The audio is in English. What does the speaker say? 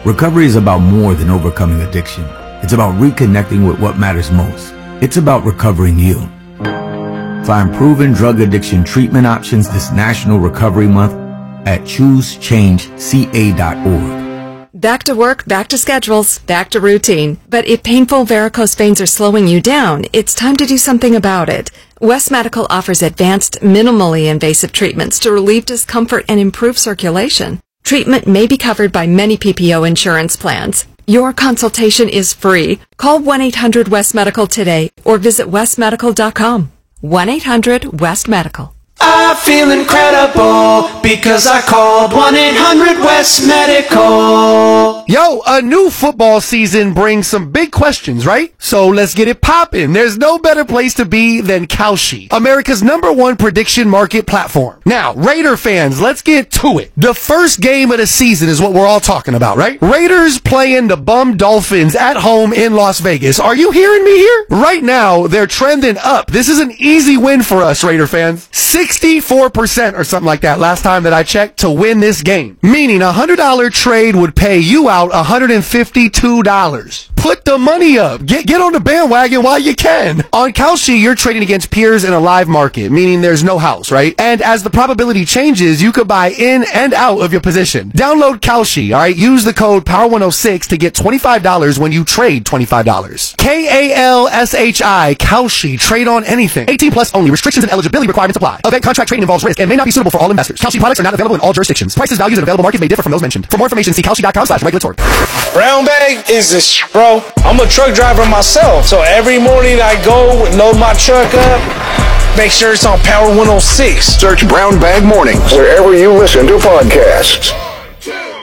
Recovery is about more than overcoming addiction. It's about reconnecting with what matters most. It's about recovering you. Find proven drug addiction treatment options this National Recovery Month at ChooseChangeCA.org. Back to work, back to schedules, back to routine. But if painful varicose veins are slowing you down, it's time to do something about it. West Medical offers advanced, minimally invasive treatments to relieve discomfort and improve circulation. Treatment may be covered by many PPO insurance plans. Your consultation is free. Call 1-800-WEST-MEDICAL today or visit westmedical.com. 1-800-WEST-MEDICAL. I feel incredible because I called 1-800-WEST-MEDICAL. Yo, a new football season brings some big questions, right? So let's get it poppin'. There's no better place to be than Kalshi, America's #1 prediction market platform. Now, Raider fans, let's get to it. The first game of the season is what we're all talking about, right? Raiders playing the bum Dolphins at home in Las Vegas. Are you hearing me here? Right now, they're trending up. This is an easy win for us, Raider fans. 64% or something like that last time that I checked to win this game. Meaning a $100 trade would pay you out $152. Put the money up. Get on the bandwagon while you can. On Kalshi, you're trading against peers in a live market, meaning there's no house, right? And as the probability changes, you could buy in and out of your position. Download Kalshi, all right? Use the code POWER106 to get $25 when you trade $25. KALSHI, Kalshi. Trade on anything. 18 plus only. Restrictions and eligibility requirements apply. Event contract trading involves risk and may not be suitable for all investors. Kalshi products are not available in all jurisdictions. Prices, values, and available market may differ from those mentioned. For more information, see kalshi.com/regulatory. Brown bag is this, bro. I'm a truck driver myself, so every morning I go load my truck up, make sure it's on Power 106. Search Brown Bag Mornings wherever you listen to podcasts.